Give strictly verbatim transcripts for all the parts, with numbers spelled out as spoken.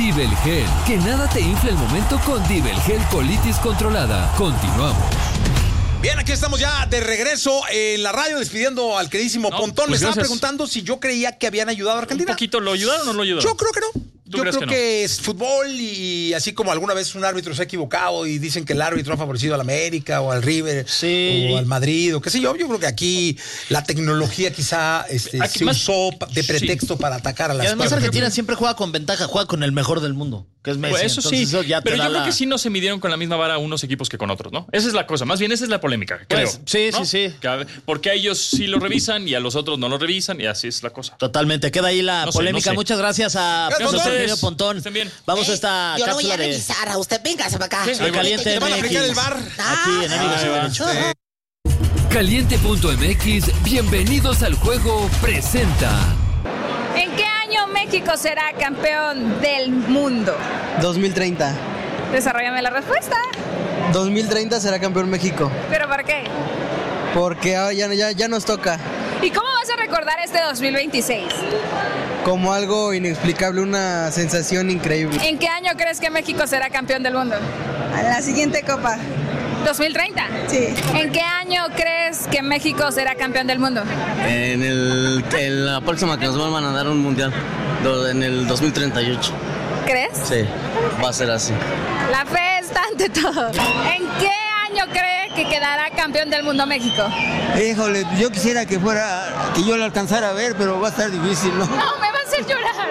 Dibelgel. Que nada te infle el momento con Dibelgel Colitis Controlada. Continuamos. Bien, aquí estamos ya de regreso en la radio, despidiendo al queridísimo no, Pontón. Pues Me estaba preguntando si yo creía que habían ayudado a Argentina. ¿Un poquito lo ayudaron o no lo ayudaron? Yo creo que no. Yo creo que, no? que es fútbol y así como alguna vez un árbitro se ha equivocado y dicen que el árbitro ha favorecido al América o al River sí. o al Madrid o qué sé yo. Yo creo que aquí la tecnología quizá este, aquí se más, usó de pretexto sí. para atacar a las. Y además Argentina siempre juega con ventaja, juega con el mejor del mundo, que es Messi. Pues eso Entonces, sí, eso ya te pero da yo creo la... que sí no se midieron con la misma vara unos equipos que con otros, ¿no? Esa es la cosa, más bien esa es la polémica, creo. Pues, sí, ¿no? sí, sí. Porque a ellos sí lo revisan y a los otros no lo revisan y así es la cosa. Totalmente, queda ahí la no sé, polémica. No sé. Muchas gracias a ustedes, Pontón. Estén bien. Vamos eh, a esta yo cápsula lo voy a de... revisar a usted. Véngase para acá. Sí, de Caliente ¿Te van a aplicar el bar? Aquí en Amigos Sin Derechos. Caliente punto m x, bienvenidos al juego, presenta. ¿En qué año México será campeón del mundo? dos mil treinta. Desarrollame la respuesta. dos mil treinta será campeón México. ¿Pero por qué? Porque ya, ya, ya nos toca. ¿Y cómo vas a recordar este dos mil veintiséis? Como algo inexplicable, una sensación increíble. ¿En qué año crees que México será campeón del mundo? En la siguiente copa. ¿dos mil treinta? Sí. ¿En qué año crees que México será campeón del mundo? En, el, en la próxima que nos van a dar un mundial, en el dos mil treinta y ocho. ¿Crees? Sí, va a ser así. La fe está ante todo. ¿En qué año crees que quedará campeón del mundo México? Híjole, yo quisiera que fuera, que yo lo alcanzara a ver, pero va a estar difícil, ¿no? No, me va a hacer llorar.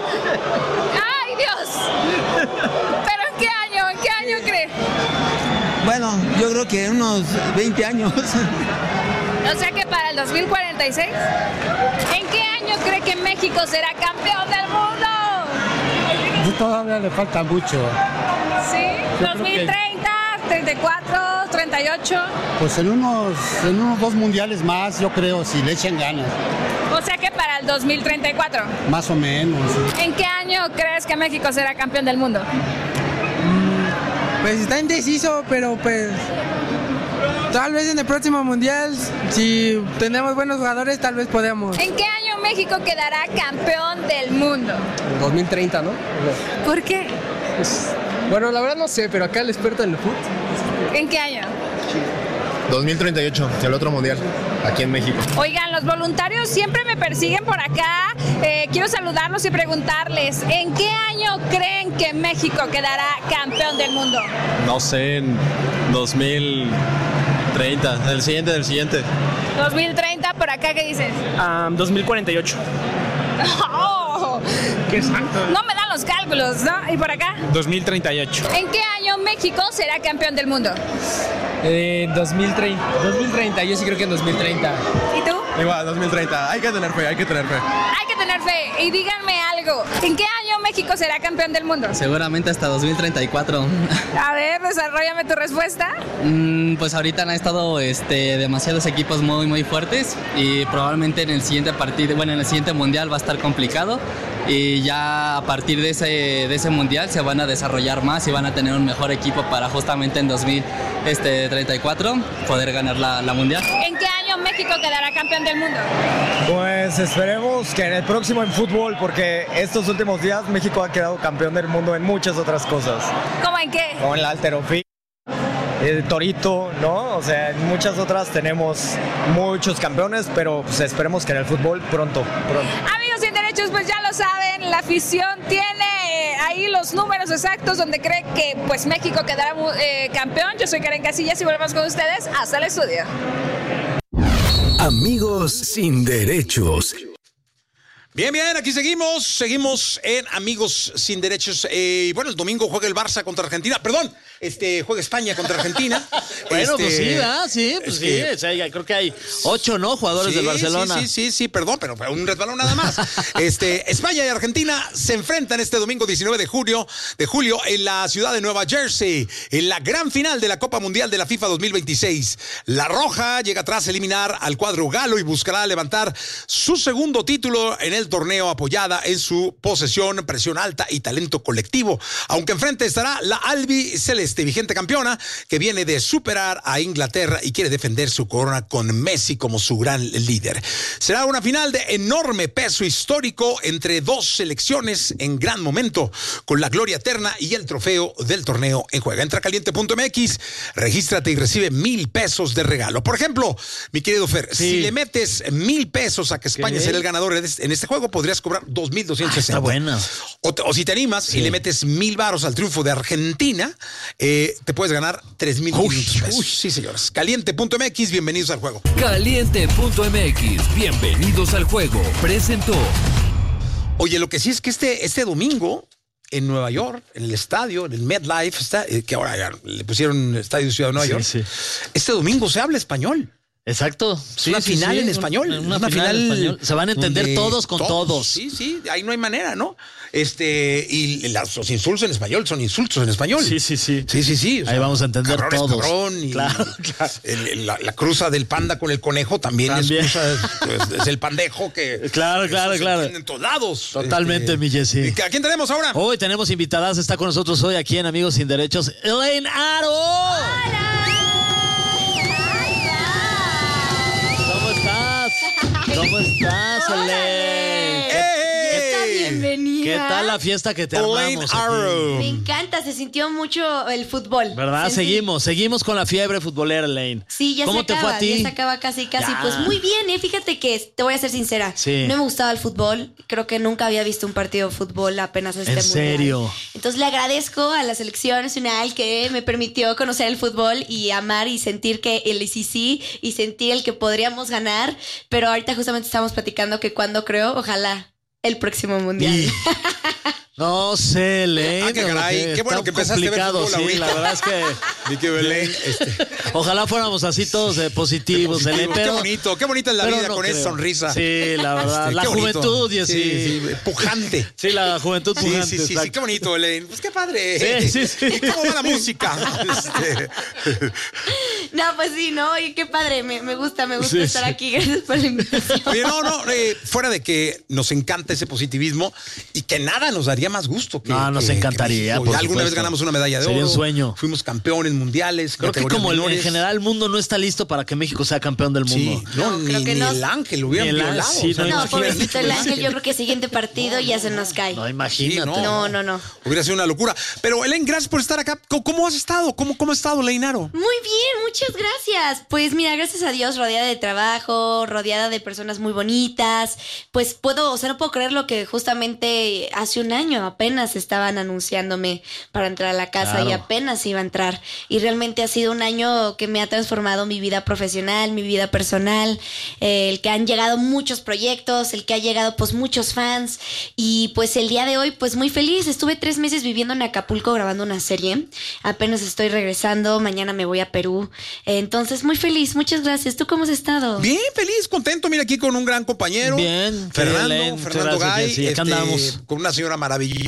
¡Ay, Dios! ¿Pero en qué año? ¿En qué año crees? Bueno, yo creo que en unos veinte años. O sea que para el dos mil cuarenta y seis. ¿En qué año cree que México será campeón del mundo? Todavía le falta mucho. ¿Sí? ¿dos mil treinta, treinta y cuatro, treinta y ocho? Pues en unos, en unos dos mundiales más, yo creo, si le echan ganas. O sea que para el dos mil treinta y cuatro. Más o menos. ¿En qué año crees que México será campeón del mundo? Pues está indeciso, pero pues tal vez en el próximo mundial, si tenemos buenos jugadores, tal vez podamos. ¿En qué año México quedará campeón del mundo? dos mil treinta, ¿no? ¿Por qué? Pues, bueno, la verdad no sé, pero acá el experto en el fútbol. ¿En qué año? dos mil treinta y ocho, el otro mundial, aquí en México. Oigan, los voluntarios siempre me persiguen por acá. Eh, quiero saludarlos y preguntarles, ¿en qué año creen que México quedará campeón del mundo? No sé, en dos mil treinta, el siguiente del siguiente. dos mil treinta, ¿por acá qué dices? Um, dos mil cuarenta y ocho. Oh, ¿Qué exacto? No me dan los cálculos, ¿no? ¿Y por acá? dos mil treinta y ocho. ¿En qué año México será campeón del mundo? Eh, dos mil treinta, dos mil treinta, yo sí creo que en dos mil treinta. ¿Y tú? Igual, dos mil treinta, hay que tener fe, hay que tener fe. Hay que tener fe. Y díganme algo, ¿en qué año México será campeón del mundo? Seguramente hasta dos mil treinta y cuatro. A ver, desarróllame tu respuesta. Mm, pues ahorita han estado este, demasiados equipos muy, muy fuertes y probablemente en el siguiente partido, bueno, en el siguiente mundial va a estar complicado. Y ya a partir de ese, de ese mundial se van a desarrollar más y van a tener un mejor equipo para justamente en dos mil treinta y cuatro poder ganar la, la mundial. ¿En qué año México quedará campeón del mundo? Pues esperemos que en el próximo en fútbol, porque estos últimos días México ha quedado campeón del mundo en muchas otras cosas. ¿Cómo en qué? Como en la halterofilia, el torito, ¿no? O sea, en muchas otras tenemos muchos campeones, pero pues esperemos que en el fútbol pronto, pronto. Amigos sin derechos, pues ya lo saben, la afición tiene ahí los números exactos donde cree que pues México quedará eh, campeón. Yo soy Karen Casillas y volvemos con ustedes hasta el estudio. Amigos sin derechos. Bien, bien, aquí seguimos, seguimos en Amigos Sin Derechos. Eh, bueno, el domingo juega el Barça contra Argentina, perdón, este juega España contra Argentina. Bueno, este, pues sí, ¿verdad? Sí, pues sí, que, o sea, creo que hay ocho, ¿no? Jugadores sí, del Barcelona. Sí, sí, sí, sí, perdón, pero fue un resbalón nada más. este, España y Argentina se enfrentan este domingo diecinueve de julio, de julio en la ciudad de Nueva Jersey, en la gran final de la Copa Mundial de la FIFA dos mil veintiséis. La Roja llega tras eliminar al cuadro galo y buscará levantar su segundo título en el del torneo apoyada en su posesión, presión alta y talento colectivo. Aunque enfrente estará la Albi Celeste, vigente campeona, que viene de superar a Inglaterra y quiere defender su corona con Messi como su gran líder. Será una final de enorme peso histórico entre dos selecciones en gran momento, con la gloria eterna y el trofeo del torneo en juego. Entra a caliente punto m x, regístrate y recibe mil pesos de regalo. Por ejemplo, mi querido Fer, sí. si le metes mil pesos a que España será el ganador en este juego, podrías cobrar dos mil doscientos sesenta. Ah, está buena. O, o si te animas sí. y le metes mil varos al triunfo de Argentina, eh, te puedes ganar tres mil quinientos pesos. Uy, sí, señores. caliente punto m x, bienvenidos al juego. caliente punto m x, bienvenidos al juego. Presentó. Oye, lo que sí es que este, este domingo en Nueva York, en el estadio, en el MetLife, está, eh, que ahora ya le pusieron Estadio Ciudad de Nueva sí, York, sí. este domingo se habla español. Exacto. Es sí, una sí, final sí. en español. Una, una, una final, final en español. Se van a entender todos con todos. todos. Sí, sí, ahí no hay manera, ¿no? Este, y las, los insultos en español son insultos en español. Sí, sí, sí. Sí, sí, sí. O sea, ahí vamos a entender cabrón todos. Es cabrón y claro, claro. El, la, la cruza del panda con el conejo también, también. es cruza, es, es el pandejo que claro, claro, se claro. en todos lados. Totalmente, este, mi Jessy. ¿A quién tenemos ahora? Hoy tenemos invitadas, está con nosotros hoy aquí en Amigos Sin Derechos, Elaine Aro. ¡Hola! ¿Cómo estás, Elaine? ¡Hey! Bienvenida. ¿Qué tal la fiesta que te Elaine armamos Aro. Me encanta, se sintió mucho el fútbol. ¿Verdad? Sentí... Seguimos, seguimos con la fiebre futbolera, Elaine. Sí, ya ¿Cómo se te acaba, fue a ti? ya se acaba casi, casi. Ya. Pues muy bien, ¿eh? Fíjate que, te voy a ser sincera, sí. no me gustaba el fútbol. Creo que nunca había visto un partido de fútbol apenas este ¿En mundial. serio? Entonces le agradezco a la selección nacional que me permitió conocer el fútbol y amar y sentir que el sí sí y sentir el que podríamos ganar. Pero ahorita justamente estamos platicando que cuando creo, ojalá el próximo mundial. Y... No sé, Elaine. Ah, qué caray. Qué bueno que empezaste a ver fútbol sí, ahorita. la verdad es que... Vicky Belén, este... Ojalá fuéramos así todos eh, positivos, Positivo, Elaine, pero... Qué bonito, qué bonita es la vida no con creo. esa sonrisa. Sí, la verdad. Este, la juventud y así. Sí, sí, pujante. Sí, la juventud pujante. Sí, sí, sí, sí, qué bonito, Elaine. Pues qué padre. Sí, sí, sí. ¿Y cómo va la música? Este... No, pues sí, ¿no? Y qué padre, me, me gusta, me gusta sí, estar sí. aquí. Gracias por la invitación. Oye, no, no, eh, fuera de que nos encanta ese positivismo y que nada nos daría más gusto que... No, nos que, encantaría. Que por alguna supuesto. vez ganamos una medalla de Sería oro. un sueño. Fuimos campeones mundiales. Creo que como el, en general el mundo no está listo para que México sea campeón del mundo. Sí, no, No, ni, creo que ni no. el Ángel lo hubieran Ni el Ángel, violado. sí, o sea, no, No, imagínate. pobrecito el Ángel, yo creo que siguiente partido ya se nos cae. No, imagínate. Sí, No, no, no. Hubiera sido una locura. Pero, Elaine, gracias por estar acá. ¿Cómo, cómo has estado? ¿Cómo, cómo has estado, Elaine Aro? Muy bien, muchas gracias. Pues mira, gracias a Dios, rodeada de trabajo, rodeada de personas muy bonitas. Pues puedo, o sea, no puedo creer lo que justamente hace un año apenas estaban anunciándome para entrar a la casa Claro. y apenas iba a entrar. Y realmente ha sido un año que me ha transformado mi vida profesional, mi vida personal, eh, el que han llegado muchos proyectos, el que ha llegado pues muchos fans. Y pues el día de hoy, pues muy feliz. Estuve tres meses viviendo en Acapulco grabando una serie. Apenas estoy regresando, mañana me voy a Perú. Entonces, muy feliz, muchas gracias. ¿Tú cómo has estado? Bien, feliz, contento. Mira, aquí con un gran compañero. Bien, Fernando, Elaine, Fernando gracias, Gay. Jessy. Acá este, andamos. Con una señora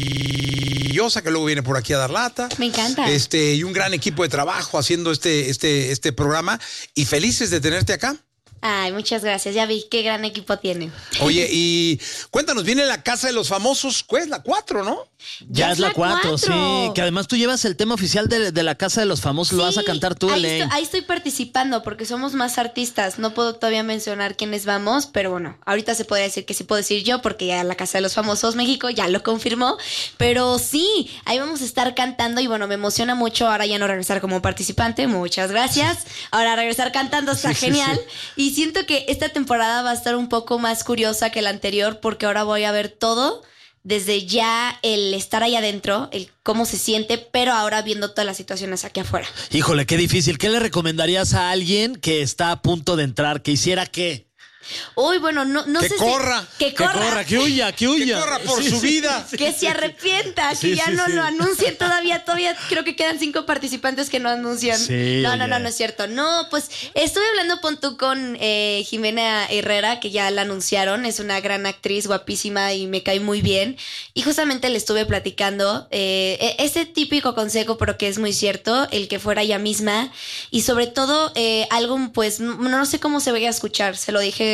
maravillosa que luego viene por aquí a dar lata. Me encanta. Este, y un gran equipo de trabajo haciendo este, este, este programa. Y felices de tenerte acá. Ay, muchas gracias. Ya vi qué gran equipo tienen. Oye, y cuéntanos, viene la Casa de los Famosos, ¿cuál es la cuatro, no? Ya, Ya es la cuatro, sí. cuatro. Que además tú llevas el tema oficial de, de la Casa de los Famosos, lo vas a cantar tú, ahí Elaine. estoy, ahí estoy participando porque somos más artistas. No puedo todavía mencionar quiénes vamos, pero bueno, ahorita se podría decir que sí puedo decir yo porque ya la Casa de los Famosos México ya lo confirmó. Pero sí, ahí vamos a estar cantando y bueno, me emociona mucho ahora ya no regresar como participante. Muchas gracias. Ahora regresar cantando está Sí, sí, genial. sí. Y siento que esta temporada va a estar un poco más curiosa que la anterior porque ahora voy a ver todo. Desde ya el estar ahí adentro, el cómo se siente, pero ahora viendo todas las situaciones aquí afuera. Híjole, qué difícil. ¿Qué le recomendarías a alguien que está a punto de entrar? ¿Que hiciera qué? Uy, bueno, no, no Que sé corra. si... Que Que corra. corra, que huya, que huya. Que corra por Sí, su sí, vida. sí, Que sí, se arrepienta, Sí, que ya sí, no sí. lo anuncien todavía. Todavía creo que quedan cinco participantes que no anuncian. Sí, no, no, no, oye. no es cierto. No, pues estuve hablando pon tú con eh, Jimena Herrera, que ya la anunciaron. Es una gran actriz, guapísima y me cae muy bien. Y justamente le estuve platicando eh, ese típico consejo, pero que es muy cierto, el que fuera ella misma. Y sobre todo, eh, algo, pues, no, no sé cómo se vaya a escuchar. Se lo dije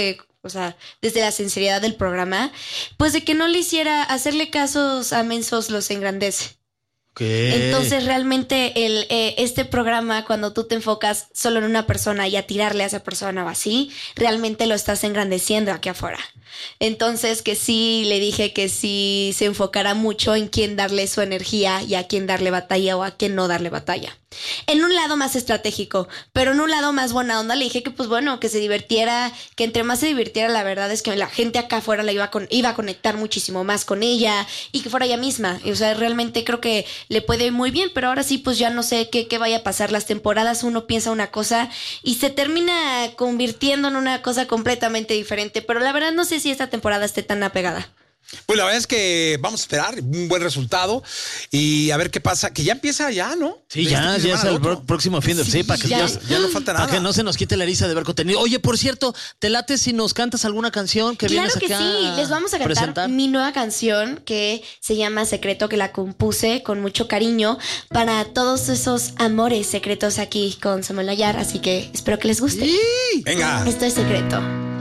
o sea, desde la sinceridad del programa, pues de que no le hiciera hacerle casos a mensos los engrandece. ¿Qué? Entonces realmente el, eh, este programa, cuando tú te enfocas solo en una persona y a tirarle a esa persona o así, realmente lo estás engrandeciendo aquí afuera. Entonces que sí le dije que sí se enfocara mucho en quién darle su energía y a quién darle batalla o a quién no darle batalla. En un lado más estratégico, pero en un lado más buena onda le dije que pues bueno, que se divirtiera, que entre más se divirtiera, la verdad es que la gente acá afuera la iba a, con, iba a conectar muchísimo más con ella y que fuera ella misma. O sea, realmente creo que le puede ir muy bien, pero ahora sí pues ya no sé qué, qué vaya a pasar. Las temporadas uno piensa una cosa y se termina convirtiendo en una cosa completamente diferente, pero la verdad no sé si esta temporada esté tan apegada. Pues la verdad es que vamos a esperar un buen resultado y a ver qué pasa, que ya empieza ya, ¿no? Sí, ya, ya es el pro- próximo fin de Sí, sí, para que ya. ya, Ya no falta nada. para que no se nos quite la risa de ver contenido. Oye, por cierto, ¿te late si nos cantas alguna canción que Claro vienes que acá sí, les vamos a cantar presentar? mi nueva canción que se llama Secreto, que la compuse con mucho cariño para todos esos amores secretos aquí con Samuel Nayar, así que espero que les guste. Venga. Esto es Secreto.